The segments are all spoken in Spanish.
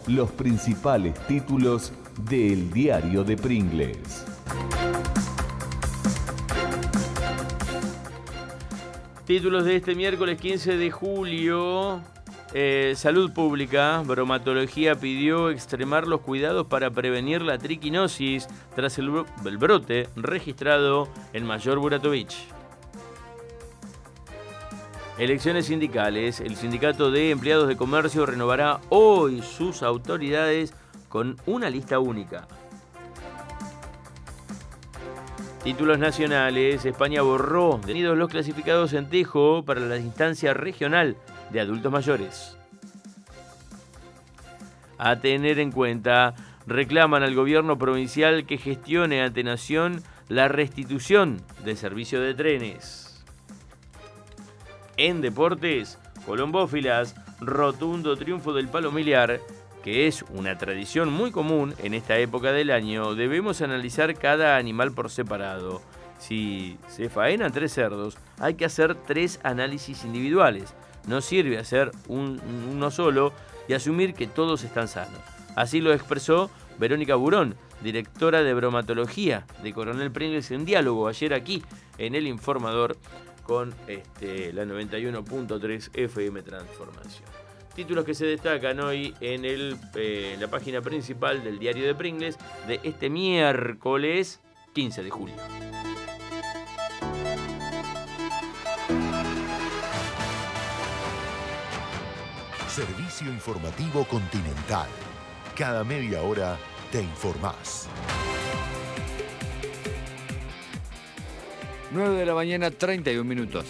los principales títulos del Diario de Pringles. Títulos de este miércoles 15 de julio. Salud Pública, Bromatología pidió extremar los cuidados para prevenir la triquinosis tras el brote registrado en Mayor Buratovich. Elecciones sindicales. El Sindicato de Empleados de Comercio renovará hoy sus autoridades con una lista única. Títulos nacionales. España borró detenidos los clasificados en Tejo para la instancia regional de adultos mayores. A tener en cuenta, reclaman al gobierno provincial que gestione ante Nación la restitución del servicio de trenes. En deportes, Colombófilas, rotundo triunfo del palo miliar, que es una tradición muy común en esta época del año. Debemos analizar cada animal por separado. Si se faenan 3 cerdos, hay que hacer 3 análisis individuales. No sirve hacer uno solo y asumir que todos están sanos. Así lo expresó Verónica Burón, directora de bromatología de Coronel Pringles, en diálogo ayer aquí en El Informador con la 91.3 FM Transformación. Títulos que se destacan hoy en la página principal del Diario de Pringles de este miércoles 15 de julio. Servicio Informativo Continental. Cada media hora te informás. 9 de la mañana, 31 minutos.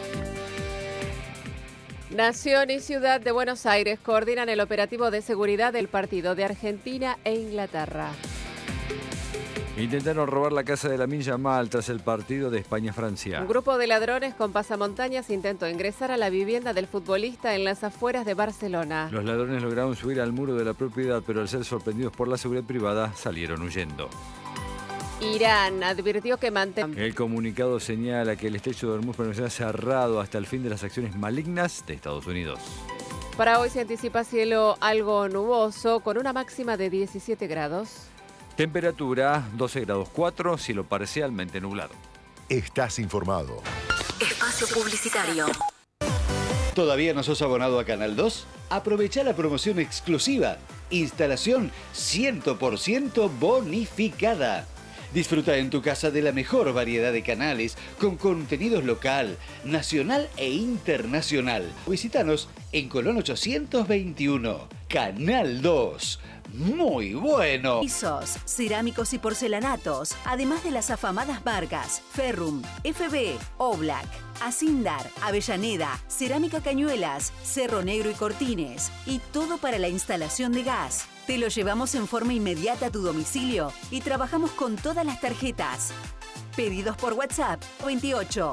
Nación y Ciudad de Buenos Aires coordinan el operativo de seguridad del partido de Argentina e Inglaterra. Intentaron robar la casa de Lamine Yamal tras el partido de España-Francia. Un grupo de ladrones con pasamontañas intentó ingresar a la vivienda del futbolista en las afueras de Barcelona. Los ladrones lograron subir al muro de la propiedad, pero al ser sorprendidos por la seguridad privada, salieron huyendo. Irán advirtió que mantendrá. El comunicado señala que el estrecho de Hormuz permanecerá cerrado hasta el fin de las acciones malignas de Estados Unidos. Para hoy se anticipa cielo algo nuboso con una máxima de 17 grados. Temperatura 12 grados 4, cielo parcialmente nublado. Estás informado. Espacio publicitario. ¿Todavía no sos abonado a Canal 2? Aprovecha la promoción exclusiva. Instalación 100% bonificada. Disfruta en tu casa de la mejor variedad de canales con contenidos local, nacional e internacional. Visítanos en Colón 821. Canal 2. Muy bueno. Pisos, cerámicos y porcelanatos, además de las afamadas marcas Ferrum, FB, Oblak, Asindar, Avellaneda, Cerámica Cañuelas, Cerro Negro y Cortines. Y todo para la instalación de gas. Te lo llevamos en forma inmediata a tu domicilio y trabajamos con todas las tarjetas. Pedidos por WhatsApp 28.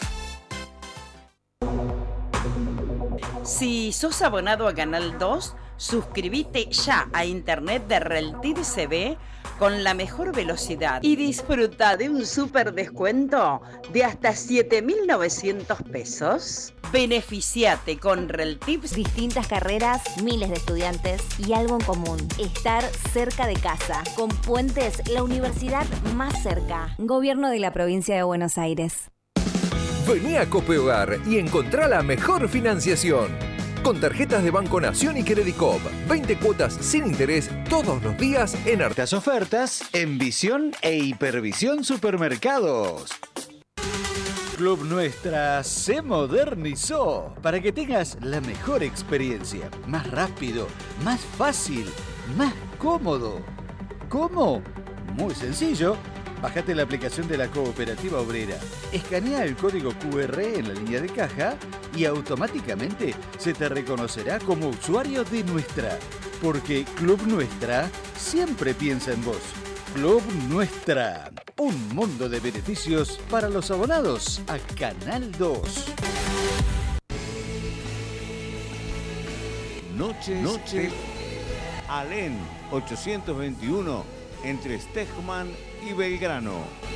Si sos abonado a Canal 2, suscríbete ya a internet de Reltiv CB con la mejor velocidad y disfruta de un súper descuento de hasta 7.900 pesos. Beneficiate con Reltiv. Distintas carreras, miles de estudiantes y algo en común: estar cerca de casa. Con Puentes, la universidad más cerca. Gobierno de la Provincia de Buenos Aires. Vení a Cope Hogar y encontrá la mejor financiación. Con tarjetas de Banco Nación y Credicop. 20 cuotas sin interés todos los días en Hartas ofertas en Visión e Hipervisión Supermercados. Club Nuestra se modernizó para que tengas la mejor experiencia. Más rápido, más fácil, más cómodo. ¿Cómo? Muy sencillo. Bájate la aplicación de la Cooperativa Obrera, escanea el código QR en la línea de caja y automáticamente se te reconocerá como usuario de Nuestra, porque Club Nuestra siempre piensa en vos. Club Nuestra, un mundo de beneficios para los abonados a Canal 2. Noche Alén 821 entre Stegman y Belgrano.